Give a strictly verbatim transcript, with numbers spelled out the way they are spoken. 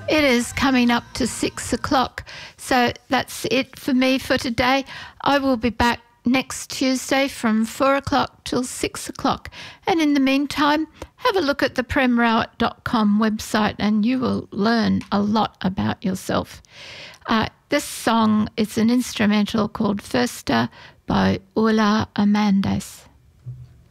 It is coming up to six o'clock. So that's it for me for today. I will be back next Tuesday from four o'clock till six o'clock. And in the meantime, have a look at the prem rowett dot com website and you will learn a lot about yourself. Uh, this song is an instrumental called Första by Ulla Amandas.